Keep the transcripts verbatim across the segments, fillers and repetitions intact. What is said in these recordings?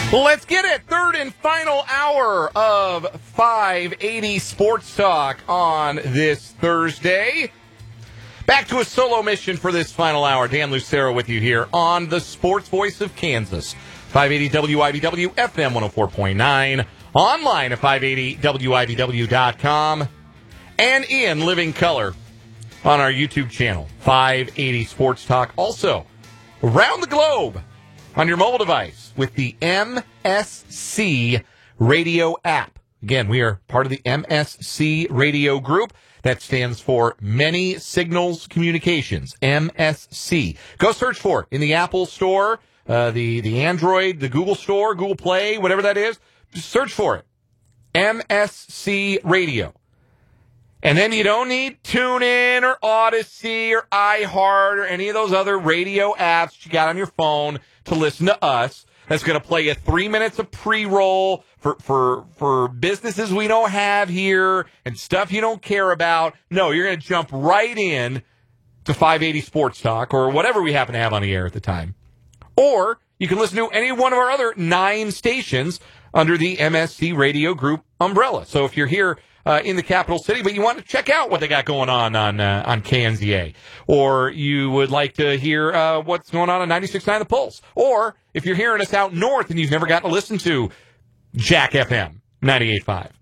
Let's get it. Third and final hour of five eighty Sports Talk on this Thursday. Back to a solo mission for this final hour. Dan Lucero with you here on the Sports Voice of Kansas. five eighty W I B W, F M one oh four point nine. Online at five eighty W I B W dot com. And in living color on our YouTube channel, five eighty Sports Talk. Also, around the globe on your mobile device with the M S C Radio app. Again, we are part of the M S C Radio Group. That stands for Many Signals Communications, M S C. Go search for it in the Apple Store, uh, the, the Android, the Google Store, Google Play, whatever that is. Just search for it. M S C Radio. And then you don't need TuneIn or Odyssey or iHeart or any of those other radio apps you got on your phone to listen to us. That's going to play you three minutes of pre-roll for, for, for businesses we don't have here and stuff you don't care about. No, you're going to jump right in to five eighty Sports Talk or whatever we happen to have on the air at the time. Or you can listen to any one of our other nine stations under the M S C Radio Group umbrella. So if you're here Uh, in the capital city, but you want to check out what they got going on on uh, on K N Z A, or you would like to hear uh, what's going on on ninety-six point nine The Pulse, or if you're hearing us out north and you've never gotten to listen to Jack F M ninety-eight point five,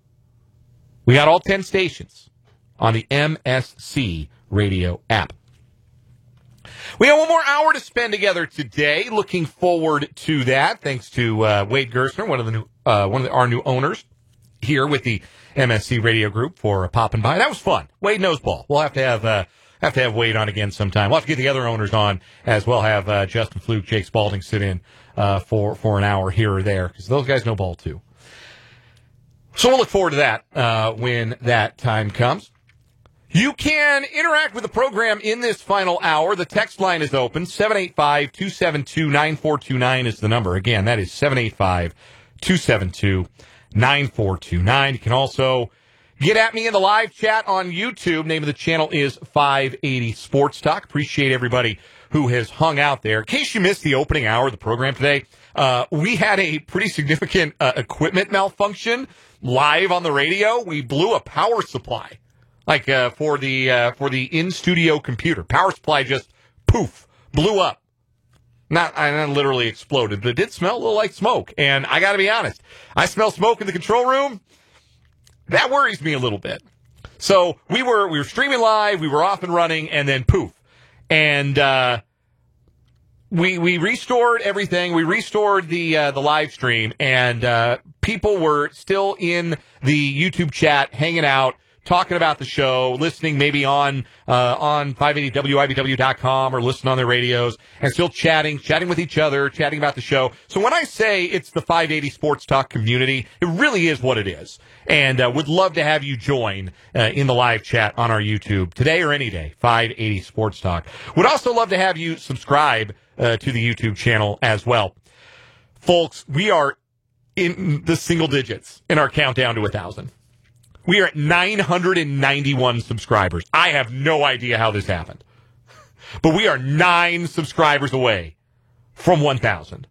we got all ten stations on the M S C Radio app. We have one more hour to spend together today. Looking forward to that. Thanks to uh, Wade Gerstner, one of the new uh, one of the, our new owners here with the M S C Radio Group, for uh, popping by. That was fun. Wade knows ball. We'll have to have uh, have to have Wade on again sometime. We'll have to get the other owners on as well. Have uh, Justin Fluke, Jake Spalding sit in uh, for for an hour here or there, because those guys know ball too. So we'll look forward to that uh, when that time comes. You can interact with the program in this final hour. The text line is open. seven eight five, two seven two, nine four two nine is the number. Again, that is seven eight five, two seven two, nine four two nine. You can also get at me in the live chat on YouTube. Name of the channel is five eighty Sports Talk. Appreciate everybody who has hung out there. In case you missed the opening hour of the program today, uh, we had a pretty significant uh, equipment malfunction live on the radio. We blew a power supply, like uh, for the uh, for the in-studio computer. Power supply just, poof, blew up. Not, I not literally exploded, but it did smell a little like smoke. And I got to be honest, I smell smoke in the control room. That worries me a little bit. So we were we were streaming live, we were off and running, and then poof, and uh, we we restored everything. We restored the uh, the live stream, and uh, people were still in the YouTube chat, hanging out, talking about the show, listening maybe on uh, on five eighty W I B W dot com or listening on their radios, and still chatting, chatting with each other, chatting about the show. So when I say it's the five eighty Sports Talk community, it really is what it is. And uh, would love to have you join uh, in the live chat on our YouTube today or any day, five eighty Sports Talk. Would also love to have you subscribe uh, to the YouTube channel as well. Folks, we are in the single digits in our countdown to one thousand. We are at nine hundred ninety-one subscribers. I have no idea how this happened. But we are nine subscribers away from one thousand.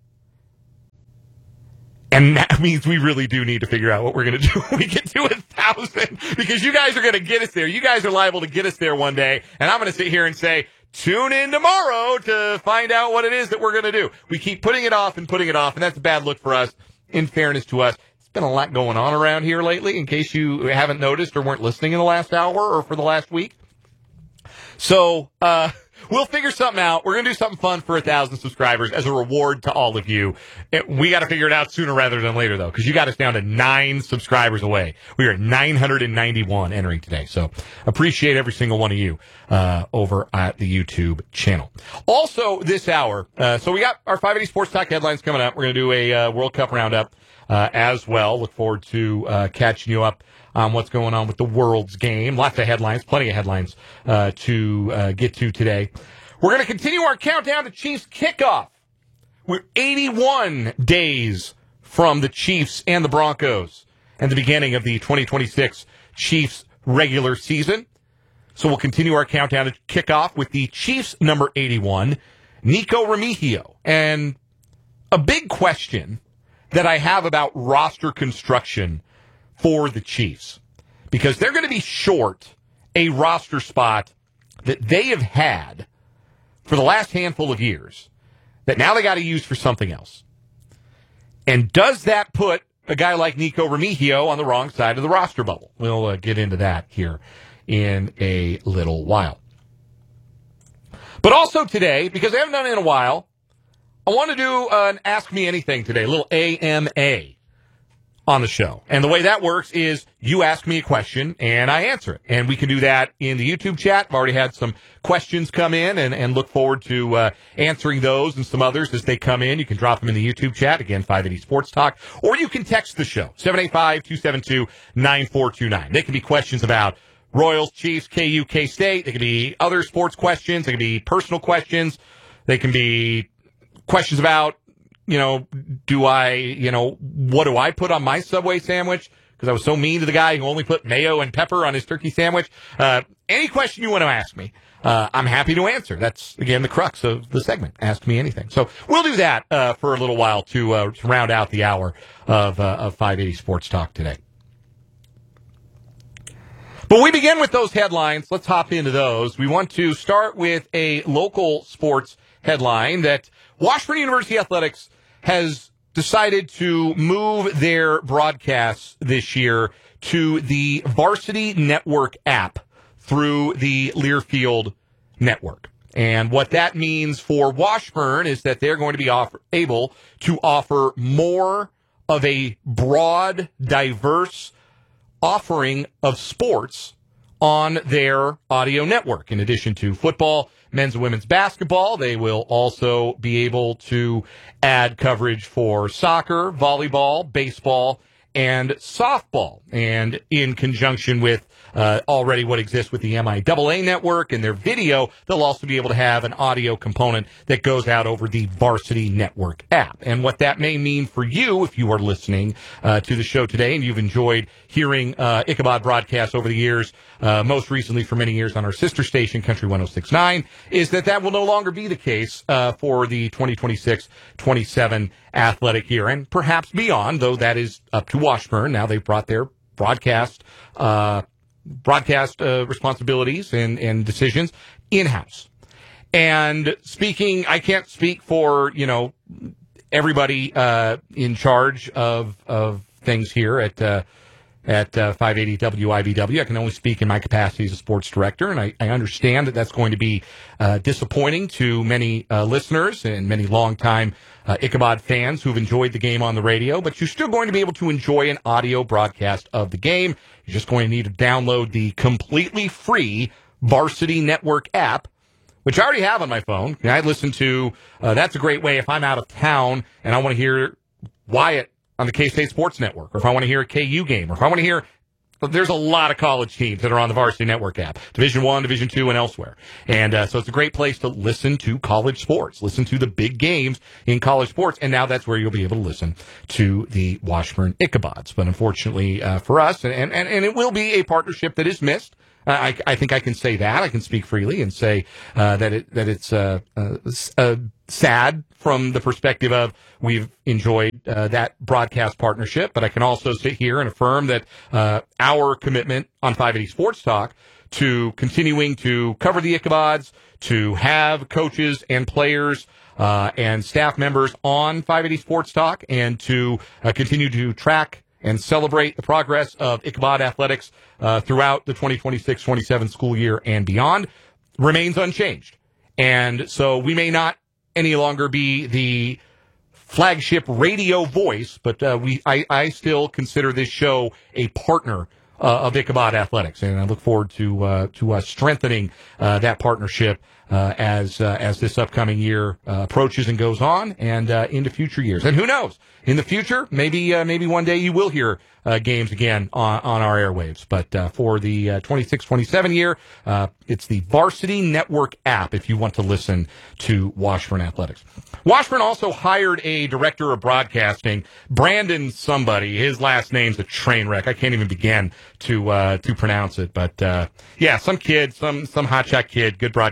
And that means we really do need to figure out what we're going to do when we get to one thousand. Because you guys are going to get us there. You guys are liable to get us there one day. And I'm going to sit here and say, tune in tomorrow to find out what it is that we're going to do. We keep putting it off and putting it off. And that's a bad look for us, in fairness to us. Been a lot going on around here lately, in case you haven't noticed or weren't listening in the last hour or for the last week. So uh we'll figure something out. We're going to do something fun for a thousand subscribers as a reward to all of you. It, we got to figure it out sooner rather than later, though, because you got us down to nine subscribers away. We are at nine hundred ninety-one entering today. So appreciate every single one of you uh over at the YouTube channel. Also this hour, uh so we got our five eighty Sports Talk headlines coming up. We're going to do a uh, World Cup roundup Uh, as well. Look forward to uh, catching you up on what's going on with the World's game. Lots of headlines, plenty of headlines uh, to uh, get to today. We're going to continue our countdown to Chiefs kickoff. We're eighty-one days from the Chiefs and the Broncos and the beginning of the twenty twenty-six Chiefs regular season. So we'll continue our countdown to kickoff with the Chiefs number eighty-one, Nico Remigio. And a big question that I have about roster construction for the Chiefs, because they're going to be short a roster spot that they have had for the last handful of years that now they got to use for something else. And does that put a guy like Nico Remigio on the wrong side of the roster bubble? We'll uh, get into that here in a little while. But also today, because I haven't done it in a while, I want to do an Ask Me Anything today, a little A M A on the show. And the way that works is you ask me a question and I answer it. And we can do that in the YouTube chat. I've already had some questions come in and, and look forward to uh, answering those and some others as they come in. You can drop them in the YouTube chat, again, five eighty Sports Talk, or you can text the show, seven eight five, two seven two, nine four two nine. They can be questions about Royals, Chiefs, K U, K-State. They can be other sports questions. They can be personal questions. They can be questions about, you know, do I, you know, what do I put on my Subway sandwich? Because I was so mean to the guy who only put mayo and pepper on his turkey sandwich. Uh, any question you want to ask me, uh, I'm happy to answer. That's, again, the crux of the segment. Ask me anything. So we'll do that uh, for a little while to, uh, to round out the hour of, uh, of five eighty Sports Talk today. But we begin with those headlines. Let's hop into those. We want to start with a local sports headline that Washburn University Athletics has decided to move their broadcasts this year to the Varsity Network app through the Learfield Network. And what that means for Washburn is that they're going to be offer, able to offer more of a broad, diverse offering of sports on their audio network. In addition to football, men's and women's basketball, they will also be able to add coverage for soccer, volleyball, baseball, and softball. And in conjunction with uh, already what exists with the M I A A network and their video, they'll also be able to have an audio component that goes out over the Varsity Network app. And what that may mean for you, if you are listening uh, to the show today and you've enjoyed hearing uh, Ichabod broadcasts over the years, uh, most recently for many years on our sister station, Country one oh six point nine, is that that will no longer be the case uh, for the twenty twenty-six twenty-seven athletic year, and perhaps beyond, though that is up to Washburn. Now they've brought their broadcast uh, broadcast uh, responsibilities and, and decisions in-house. And speaking, I can't speak for, you know, everybody uh, in charge of of things here at uh, at uh, five eighty W I B W. I can only speak in my capacity as a sports director, and I, I understand that that's going to be uh, disappointing to many uh, listeners and many longtime uh, Ichabod fans who've enjoyed the game on the radio, but you're still going to be able to enjoy an audio broadcast of the game. You're just going to need to download the completely free Varsity Network app, which I already have on my phone. I listen to, uh, that's a great way if I'm out of town and I want to hear Wyatt on the K-State Sports Network, or if I want to hear a K U game, or if I want to hear, there's a lot of college teams that are on the Varsity Network app, Division One, Division Two, and elsewhere. And uh, so it's a great place to listen to college sports, listen to the big games in college sports, and now that's where you'll be able to listen to the Washburn Ichabods. But unfortunately uh, for us, and, and, and it will be a partnership that is missed. Uh, I, I think I can say that. I can speak freely and say uh, that it that it's uh, uh, uh, sad from the perspective of we've enjoyed uh, that broadcast partnership, but I can also sit here and affirm that uh, our commitment on five eighty Sports Talk to continuing to cover the Ichabods, to have coaches and players uh, and staff members on five eighty Sports Talk, and to uh, continue to track and celebrate the progress of Ichabod athletics uh, throughout the twenty twenty-six twenty-seven school year and beyond remains unchanged. And so we may not any longer be the flagship radio voice, but uh, we I, I still consider this show a partner uh, of Ichabod athletics, and I look forward to uh, to uh, strengthening uh, that partnership uh, as uh, as this upcoming year uh, approaches and goes on, and uh, into future years. And who knows? In the future, maybe uh, maybe one day you will hear uh, games again on, on our airwaves. But uh, for the uh, twenty-six twenty-seven year, uh, it's the Varsity Network app if you want to listen to Washburn athletics. Washburn also hired a director of broadcasting, Brandon somebody. His last name's a train wreck. I can't even begin to uh, to pronounce it. But uh, yeah, some kid, some some hotshot kid, good broadcaster. I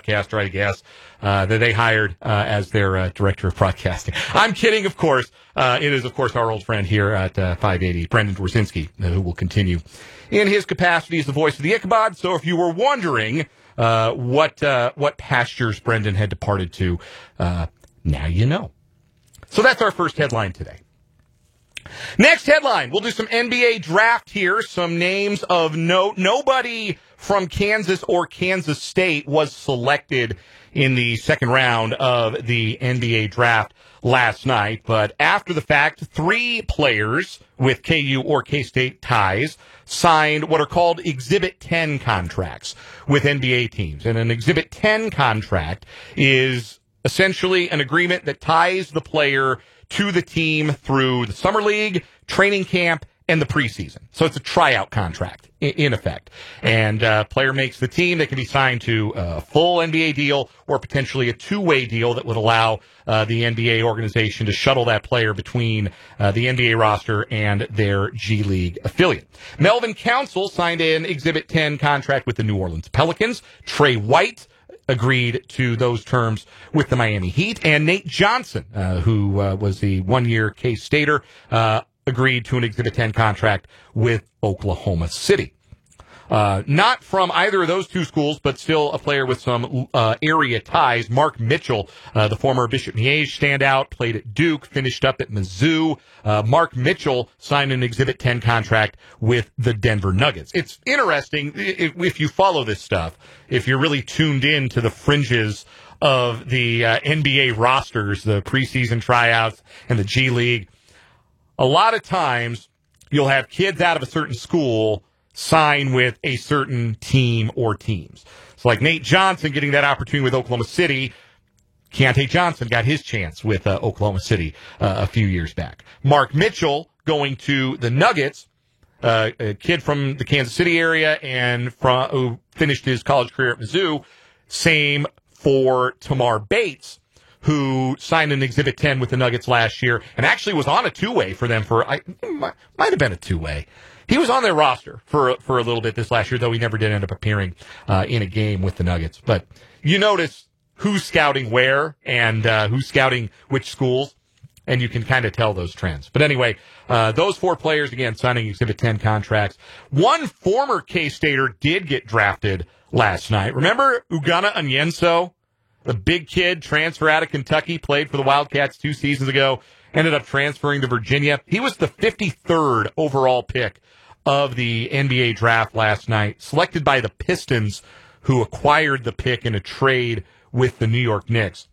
I guess, uh, that they hired uh, as their uh, director of broadcasting. I'm kidding, of course. Uh, it is, of course, our old friend here at uh, five eighty, Brendan Dworzinski, uh, who will continue in his capacity as the voice of the Ichabod. So if you were wondering uh, what uh, what pastures Brendan had departed to, uh, now you know. So that's our first headline today. Next headline, we'll do some N B A draft here, some names of note. Nobody from Kansas or Kansas State was selected in the second round of the N B A draft last night, but after the fact, three players with K U or K-State ties signed what are called Exhibit ten contracts with N B A teams. And an Exhibit ten contract is essentially an agreement that ties the player to the team through the summer league, training camp, and the preseason. So it's a tryout contract, in effect. And uh player makes the team. They can be signed to a full N B A deal or potentially a two-way deal that would allow uh, the N B A organization to shuttle that player between uh, the N B A roster and their G League affiliate. Melvin Council signed an Exhibit ten contract with the New Orleans Pelicans. Trey White agreed to those terms with the Miami Heat. And Nate Johnson, uh, who uh, was the one-year K-Stater, uh, agreed to an Exhibit ten contract with Oklahoma City. Uh, not from either of those two schools, but still a player with some uh, area ties. Mark Mitchell, uh, the former Bishop Miege standout, played at Duke, finished up at Mizzou. Uh, Mark Mitchell signed an Exhibit ten contract with the Denver Nuggets. It's interesting if, if you follow this stuff, if you're really tuned in to the fringes of the uh, N B A rosters, the preseason tryouts, and the G League. A lot of times you'll have kids out of a certain school sign with a certain team or teams. So like Nate Johnson getting that opportunity with Oklahoma City. Keontae Johnson got his chance with uh, Oklahoma City uh, a few years back. Mark Mitchell going to the Nuggets, uh, a kid from the Kansas City area and from who finished his college career at Mizzou. Same for Tamar Bates, who signed an Exhibit ten with the Nuggets last year and actually was on a two-way for them for, I might, might have been a two-way. He was on their roster for, for a little bit this last year, though he never did end up appearing uh, in a game with the Nuggets. But you notice who's scouting where and uh, who's scouting which schools, and you can kind of tell those trends. But anyway, uh, those four players, again, signing Exhibit ten contracts. One former K-Stater did get drafted last night. Remember Ugonna Onyenso? The big kid, transfer out of Kentucky, played for the Wildcats two seasons ago, ended up transferring to Virginia. He was the fifty-third overall pick of the N B A draft last night, selected by the Pistons, who acquired the pick in a trade with the New York Knicks.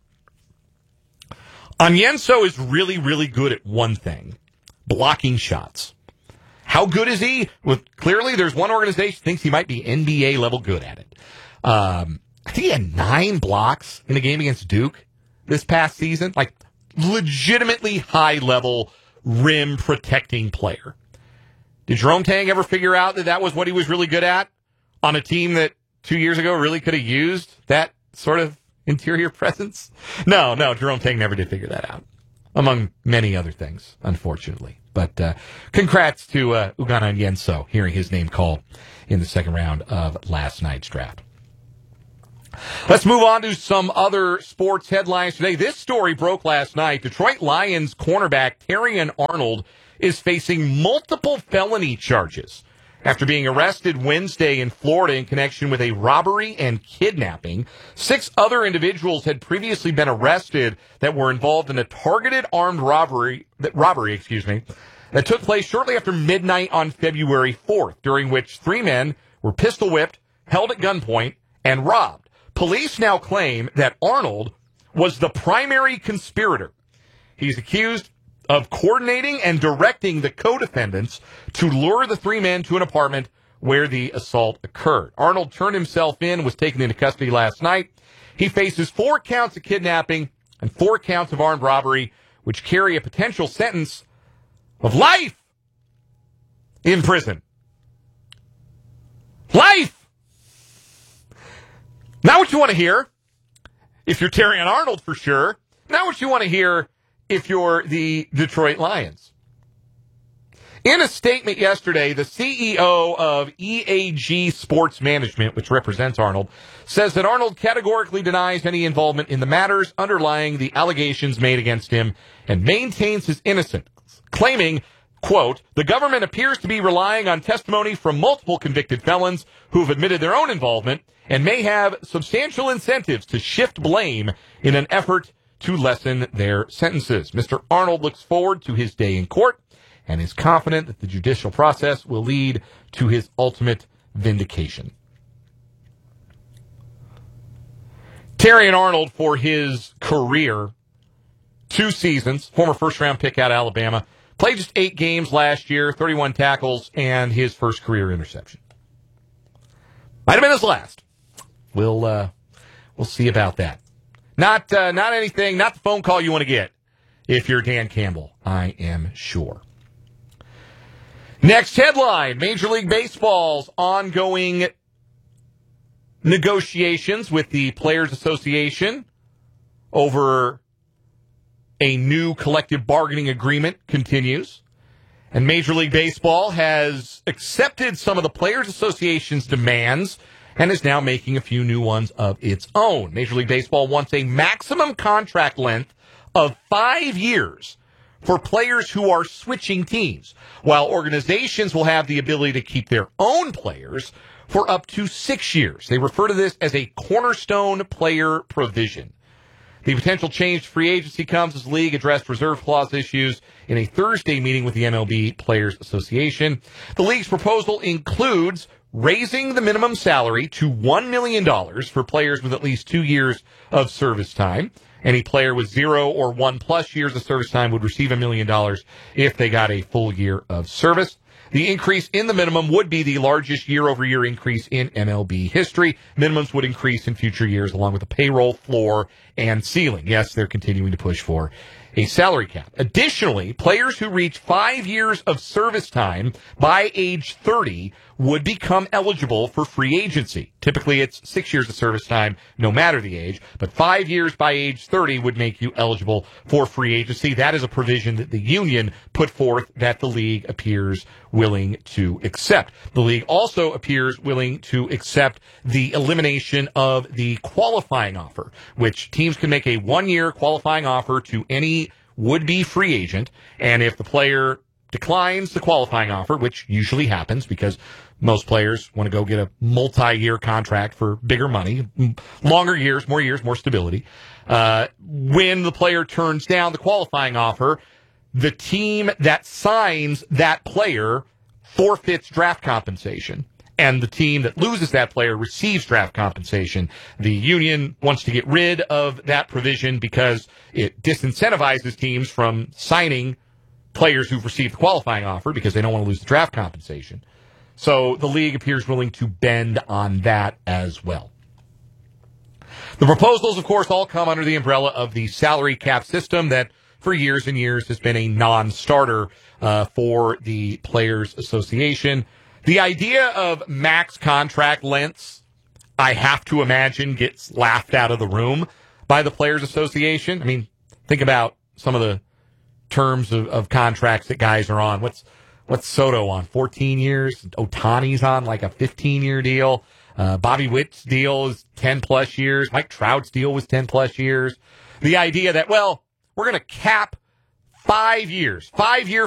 Onyenso is really, really good at one thing, blocking shots. How good is he? Well, clearly there's one organization that thinks he might be N B A level good at it. Um, I think he had nine blocks in a game against Duke this past season. Like, legitimately high-level rim protecting player. Did Jerome Tang ever figure out that that was what he was really good at on a team that two years ago really could have used that sort of interior presence? No, no, Jerome Tang never did figure that out, among many other things, unfortunately. But uh, congrats to uh, Ugonna Onyenso, hearing his name called in the second round of last night's draft. Let's move on to some other sports headlines today. This story broke last night. Detroit Lions cornerback Terrion Arnold is facing multiple felony charges after being arrested Wednesday in Florida in connection with a robbery and kidnapping. Six other individuals had previously been arrested that were involved in a targeted armed robbery, robbery, excuse me, that took place shortly after midnight on February fourth, during which three men were pistol whipped, held at gunpoint, and robbed. Police now claim that Arnold was the primary conspirator. He's accused of coordinating and directing the co-defendants to lure the three men to an apartment where the assault occurred. Arnold turned himself in, was taken into custody last night. He faces four counts of kidnapping and four counts of armed robbery, which carry a potential sentence of life in prison. Life! Not what you want to hear if you're Terrion Arnold, for sure. Not what you want to hear if you're the Detroit Lions. In a statement yesterday, the C E O of E A G Sports Management, which represents Arnold, says that Arnold categorically denies any involvement in the matters underlying the allegations made against him and maintains his innocence, claiming, quote, the government appears to be relying on testimony from multiple convicted felons who have admitted their own involvement and may have substantial incentives to shift blame in an effort to lessen their sentences. Mister Arnold looks forward to his day in court and is confident that the judicial process will lead to his ultimate vindication. Terrion Arnold, for his career, two seasons, former first-round pick out of Alabama, played just eight games last year, thirty-one tackles, and his first career interception. Might have been his last. We'll uh, we'll see about that. Not uh, not anything, not the phone call you want to get if you're Dan Campbell, I am sure. Next headline, Major League Baseball's ongoing negotiations with the Players Association over a new collective bargaining agreement continues. And Major League Baseball has accepted some of the Players Association's demands and is now making a few new ones of its own. Major League Baseball wants a maximum contract length of five years for players who are switching teams, while organizations will have the ability to keep their own players for up to six years. They refer to this as a cornerstone player provision. The potential change to free agency comes as the league addressed reserve clause issues in a Thursday meeting with the M L B Players Association. The league's proposal includes raising the minimum salary to one million dollars for players with at least two years of service time. Any player with zero or one plus years of service time would receive a million dollars if they got a full year of service. The increase in the minimum would be the largest year-over-year increase in M L B history. Minimums would increase in future years along with the payroll floor and ceiling. Yes, they're continuing to push for a salary cap. Additionally, players who reach five years of service time by age thirty would become eligible for free agency. Typically, it's six years of service time, no matter the age, but five years by age thirty would make you eligible for free agency. That is a provision that the union put forth that the league appears willing to accept. The league also appears willing to accept the elimination of the qualifying offer, which teams can make a one-year qualifying offer to any would-be free agent, and if the player declines the qualifying offer, which usually happens because most players want to go get a multi-year contract for bigger money, longer years, more years, more stability. Uh, when the player turns down the qualifying offer, the team that signs that player forfeits draft compensation, and the team that loses that player receives draft compensation. The union wants to get rid of that provision because it disincentivizes teams from signing players who've received the qualifying offer because they don't want to lose the draft compensation. So the league appears willing to bend on that as well. The proposals, of course, all come under the umbrella of the salary cap system that for years and years has been a non-starter uh, for the Players Association. The idea of max contract lengths, I have to imagine, gets laughed out of the room by the Players Association. I mean, think about some of the terms of, of contracts that guys are on. What's what's Soto on? fourteen years. Ohtani's on like a fifteen-year deal. Uh, Bobby Witt's deal is ten-plus years. Mike Trout's deal was ten-plus years. The idea that, well, we're going to cap five years, five-year